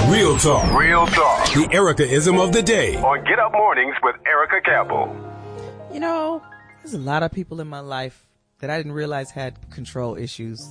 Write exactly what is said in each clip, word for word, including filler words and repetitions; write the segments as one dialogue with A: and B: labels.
A: Real talk.
B: Real talk.
A: The Erica-ism of the day.
B: On Get Up Mornings with Erica Campbell.
C: You know, there's a lot of people in my life that I didn't realize had control issues.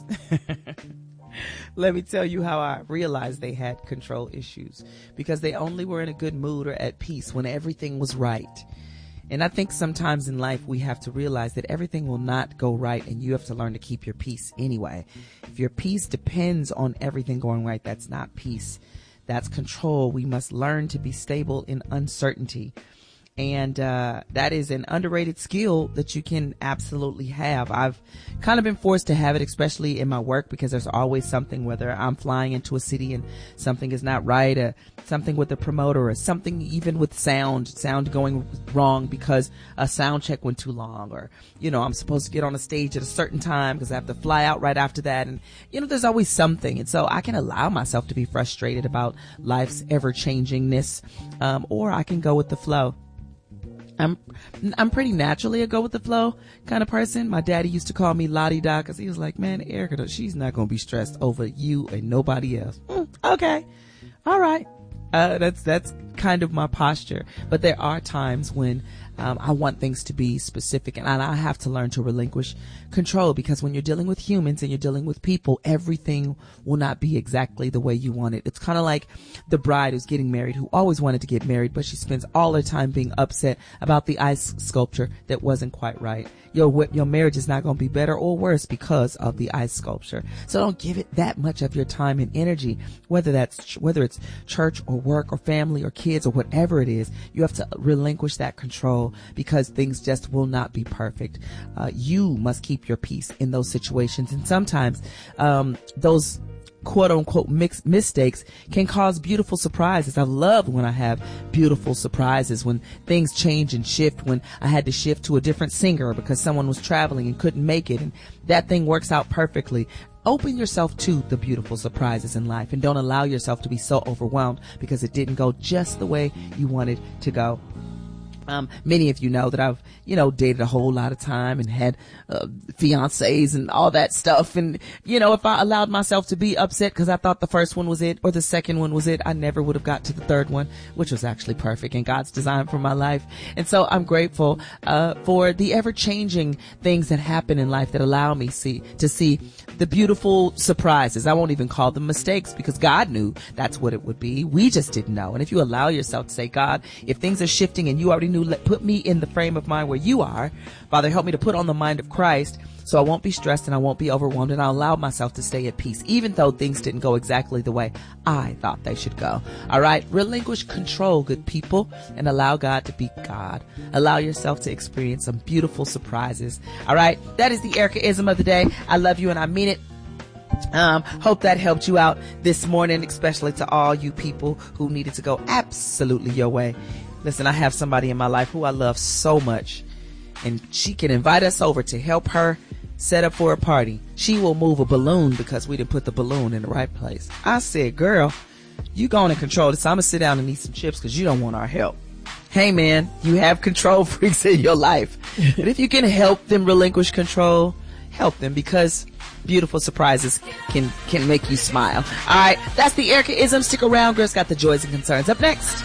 C: Let me tell you how I realized they had control issues. Because they only were in a good mood or at peace when everything was right. And I think sometimes in life we have to realize that everything will not go right, and you have to learn to keep your peace anyway. If your peace depends on everything going right, that's not peace. That's control. We must learn to be stable in uncertainty. And uh, that is an underrated skill that you can absolutely have. I've kind of been forced to have it, especially in my work, because there's always something, whether I'm flying into a city and something is not right, or something with the promoter, or something even with sound, sound going wrong because a sound check went too long, or, you know, I'm supposed to get on a stage at a certain time because I have to fly out right after that. And, you know, there's always something. And so I can allow myself to be frustrated about life's ever-changingness, um, or I can go with the flow. I'm I'm pretty naturally a go with the flow kind of person. My daddy used to call me la-di-da because he was like, man, Erica, she's not going to be stressed over you and nobody else. Mm, okay. All right. Uh, that's that's kind of my posture. But there are times when um, I want things to be specific, and I have to learn to relinquish control, because when you're dealing with humans and you're dealing with people, everything will not be exactly the way you want it. It's kind of like the bride who's getting married, who always wanted to get married, but she spends all her time being upset about the ice sculpture that wasn't quite right. Your your marriage is not going to be better or worse because of the ice sculpture. So don't give it that much of your time and energy, whether that's whether it's church or work or family or kids or whatever it is. You have to relinquish that control, because things just will not be perfect. Uh, you must keep your peace in those situations, and sometimes um, those quote unquote mix mistakes can cause beautiful surprises. I love when I have beautiful surprises, when things change and shift, when I had to shift to a different singer because someone was traveling and couldn't make it, and that thing works out perfectly. Open yourself to the beautiful surprises in life, and don't allow yourself to be so overwhelmed because it didn't go just the way you wanted to go. Um, many of you know that I've, you know, dated a whole lot of time and had uh, fiancés and all that stuff. And, you know, if I allowed myself to be upset because I thought the first one was it or the second one was it, I never would have got to the third one, which was actually perfect in God's design for my life. And so I'm grateful uh, for the ever-changing things that happen in life that allow me see to see the beautiful surprises. I won't even call them mistakes, because God knew that's what it would be. We just didn't know. And if you allow yourself to say, God, if things are shifting and you already knew, let, put me in the frame of mind where you are. Father, help me to put on the mind of Christ, so I won't be stressed and I won't be overwhelmed, and I'll allow myself to stay at peace, even though things didn't go exactly the way I thought they should go. All right. Relinquish control, good people, and allow God to be God. Allow yourself to experience some beautiful surprises. All right. That is the Erica-ism of the day. I love you and I mean it. Um, hope that helped you out this morning, especially to all you people who needed to go absolutely your way. Listen, I have somebody in my life who I love so much, and she can invite us over to help her set up for a party. She will move a balloon because we didn't put the balloon in the right place. I said, girl, you go on and control this. I'm going to sit down and eat some chips because you don't want our help. Hey, man, you have control freaks in your life. But if you can help them relinquish control, help them, because beautiful surprises can, can make you smile. All right, that's the Erica-ism. Stick around. Girls got the joys and concerns up next.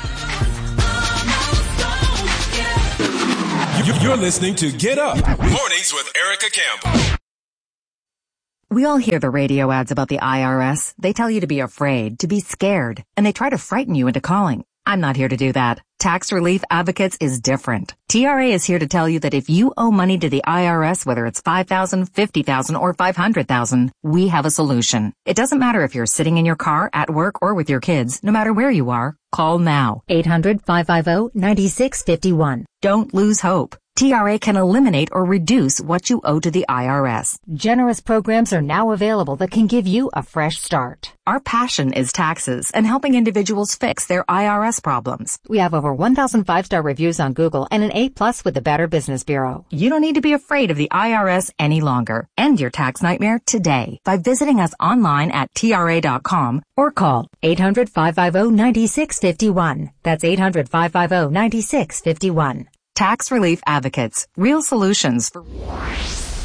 A: You're listening to Get Up Mornings with Erica Campbell.
D: We all hear the radio ads about the I R S. They tell you to be afraid, to be scared, and they try to frighten you into calling. I'm not here to do that. Tax Relief Advocates is different. T R A is here to tell you that if you owe money to the I R S, whether it's five thousand dollars, fifty thousand dollars, or five hundred thousand dollars, we have a solution. It doesn't matter if you're sitting in your car, at work, or with your kids. No matter where you are, call now.
E: eight hundred, five five zero, nine six five one.
D: Don't lose hope. T R A can eliminate or reduce what you owe to the I R S.
E: Generous programs are now available that can give you a fresh start.
D: Our passion is taxes and helping individuals fix their I R S problems.
E: We have over one thousand five-star reviews on Google and an A plus with the Better Business Bureau.
D: You don't need to be afraid of the I R S any longer. End your tax nightmare today by visiting us online at T R A dot com
E: or call eight hundred, five five zero, nine six five one. That's eight hundred, five five zero, nine six five one.
D: Tax Relief Advocates. Real solutions for...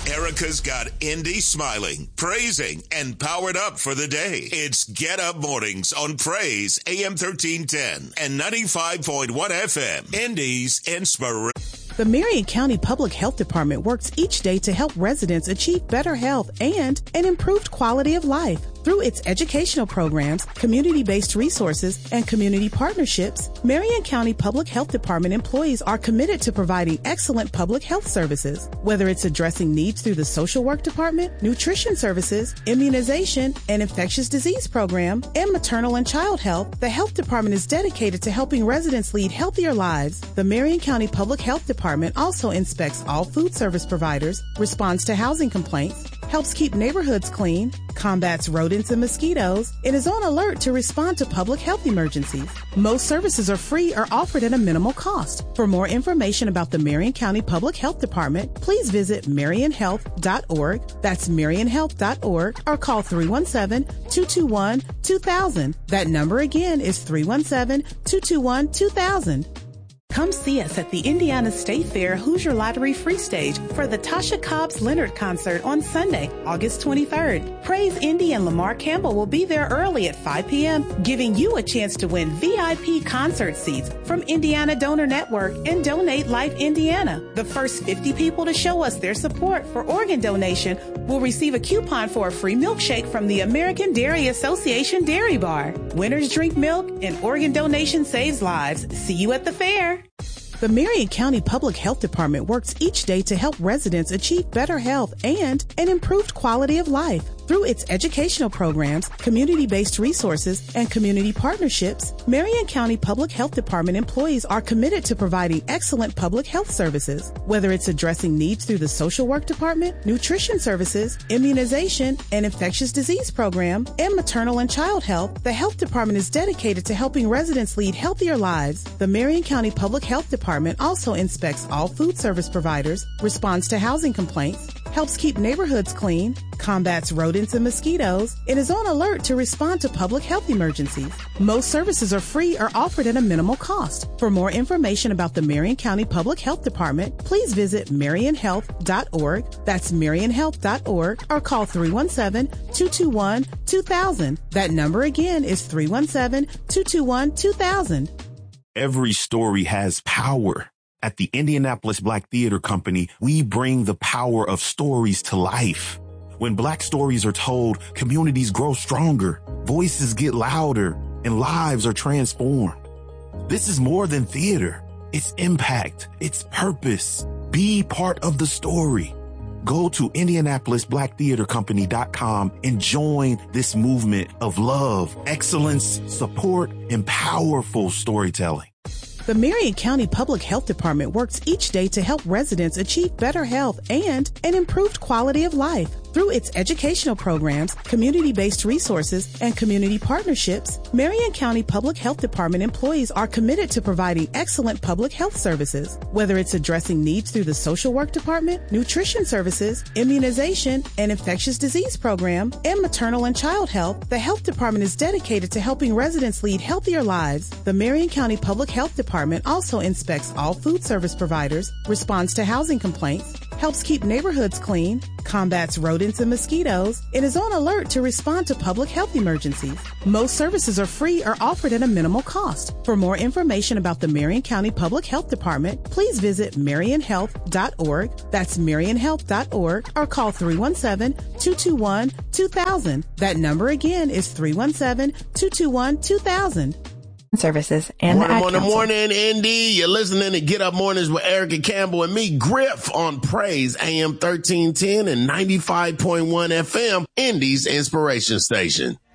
A: Erica's got Indy smiling, praising, and powered up for the day. It's Get Up Mornings on Praise A M thirteen ten and ninety-five point one F M. Indy's Inspiration.
F: The Marion County Public Health Department works each day to help residents achieve better health and an improved quality of life. Through its educational programs, community-based resources, and community partnerships, Marion County Public Health Department employees are committed to providing excellent public health services. Whether it's addressing needs through the social work department, nutrition services, immunization, and infectious disease program, and maternal and child health, the health department is dedicated to helping residents lead healthier lives. The Marion County Public Health Department also inspects all food service providers, responds to housing complaints, helps keep neighborhoods clean, combats rodents and mosquitoes, and is on alert to respond to public health emergencies. Most services are free or offered at a minimal cost. For more information about the Marion County Public Health Department, please visit marion health dot org. That's marion health dot org, or call three one seven, two two one, two thousand. That number again is three one seven, two two one, two thousand. Come see us at the Indiana State Fair Hoosier Lottery Free Stage for the Tasha Cobbs Leonard concert on Sunday, August twenty-third. Praise Indy and Lamar Campbell will be there early at five p.m., giving you a chance to win V I P concert seats from Indiana Donor Network and Donate Life Indiana. The first fifty people to show us their support for organ donation will receive a coupon for a free milkshake from the American Dairy Association Dairy Bar. Winners drink milk and organ donation saves lives. See you at the fair. The Marion County Public Health Department works each day to help residents achieve better health and an improved quality of life. Through its educational programs, community-based resources, and community partnerships, Marion County Public Health Department employees are committed to providing excellent public health services. Whether it's addressing needs through the social work department, nutrition services, immunization, and infectious disease program, and maternal and child health, the health department is dedicated to helping residents lead healthier lives. The Marion County Public Health Department also inspects all food service providers, responds to housing complaints, helps keep neighborhoods clean, combats rodents and mosquitoes, and is on alert to respond to public health emergencies. Most services are free or offered at a minimal cost. For more information about the Marion County Public Health Department, please visit marion health dot org. That's marion health dot org, or call three one seven, two two one, two thousand. That number again is three one seven, two two one, two thousand.
G: Every story has power. At the Indianapolis Black Theater Company, we bring the power of stories to life. When Black stories are told, communities grow stronger, voices get louder, and lives are transformed. This is more than theater. It's impact. It's purpose. Be part of the story. Go to indianapolis black theater company dot com and join this movement of love, excellence, support, and powerful storytelling.
F: The Marion County Public Health Department works each day to help residents achieve better health and an improved quality of life. Through its educational programs, community-based resources, and community partnerships, Marion County Public Health Department employees are committed to providing excellent public health services. Whether it's addressing needs through the social work department, nutrition services, immunization, and infectious disease program, and maternal and child health, the health department is dedicated to helping residents lead healthier lives. The Marion County Public Health Department also inspects all food service providers, responds to housing complaints, helps keep neighborhoods clean, combats rodents and mosquitoes, and is on alert to respond to public health emergencies. Most services are free or offered at a minimal cost. For more information about the Marion County Public Health Department, please visit marion health dot org. That's marion health dot org, or call three one seven, two two one, two thousand. That number again is three one seven, two two one, two thousand.
H: Services and
I: morning,
H: the
I: morning,
H: Council.
I: morning, Indy. You're listening to Get Up Mornings with Erica Campbell and me, Griff, on Praise A M thirteen ten and ninety-five point one F M, Indy's Inspiration Station.